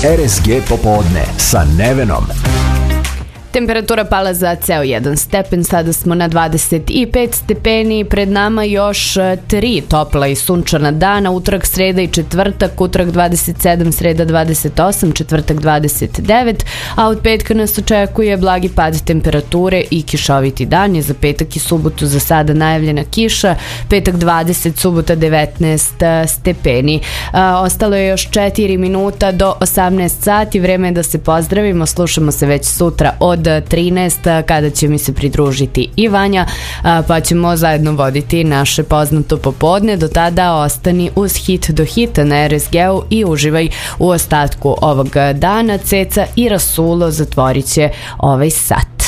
RSG popodne sa Nevenom. Temperatura pala za ceo 1 stepen, sada smo na 25 stepeni, pred nama još 3 topla i sunčana dana, utorak, sreda i četvrtak, utorak 27, sreda 28, četvrtak 29, a od petka nas očekuje blagi pad temperature i kišoviti dan je za petak i subotu za sada najavljena kiša, petak 20, subota 19 stepeni. Ostalo je još 4 minuta do 18 sati, vreme je da se pozdravimo, slušamo se već sutra od 13 kada će mi se pridružiti i Vanja, pa ćemo zajedno voditi naše poznato popodne. Do tada ostani uz Hit do hita na RSG-u i uživaj u ostatku ovog dana. Ceca i Rasulo zatvorit će ovaj sat.